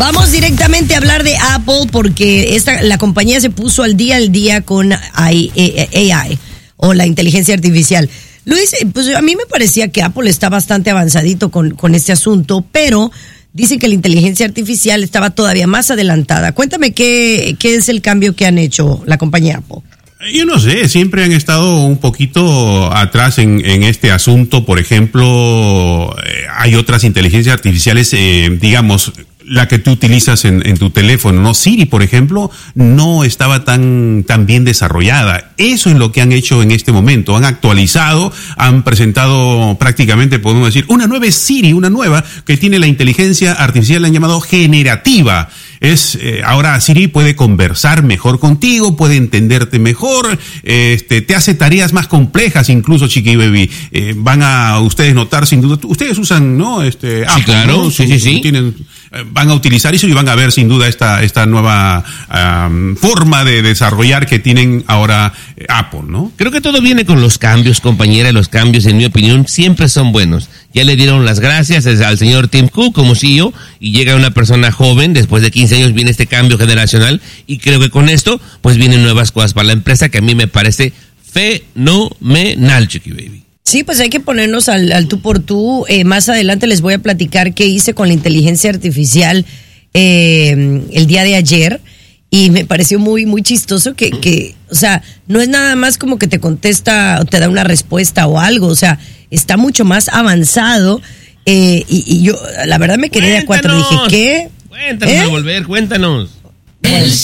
Vamos directamente a hablar de Apple porque la compañía se puso al día con AI o la inteligencia artificial. Luis, pues a mí me parecía que Apple está bastante avanzadito con este asunto, pero dicen que la inteligencia artificial estaba todavía más adelantada. Cuéntame qué es el cambio que han hecho la compañía Apple. Yo no sé, siempre han estado un poquito atrás en este asunto. Por ejemplo, hay otras inteligencias artificiales, digamos, la que tú utilizas en tu teléfono, ¿no? Siri, por ejemplo, no estaba tan bien desarrollada. Eso es lo que han hecho en este momento. Han actualizado, han presentado prácticamente, podemos decir, una nueva Siri, una nueva que tiene la inteligencia artificial, la han llamado generativa. Ahora Siri puede conversar mejor contigo, puede entenderte mejor, te hace tareas más complejas incluso, Chiqui Baby. Van a ustedes notar sin duda, ustedes usan, ¿no? Apple, sí, claro, ¿no? sí. Van a utilizar eso y van a ver sin duda esta nueva forma de desarrollar que tienen ahora Apple, ¿no? Creo que todo viene con los cambios, compañera. Los cambios, en mi opinión, siempre son buenos. Ya le dieron las gracias al señor Tim Cook como CEO y llega una persona joven. Después de 15 años viene este cambio generacional y creo que con esto pues vienen nuevas cosas para la empresa que a mí me parece fenomenal, Chiqui Baby. Sí, pues hay que ponernos al tú por tú. Más adelante les voy a platicar qué hice con la inteligencia artificial el día de ayer y me pareció muy, muy chistoso que, o sea, no es nada más como que te contesta o te da una respuesta o algo, o sea, está mucho más avanzado y yo, la verdad me quedé de a cuatro. Dije, ¿qué? Cuéntanos, a volver, cuéntanos.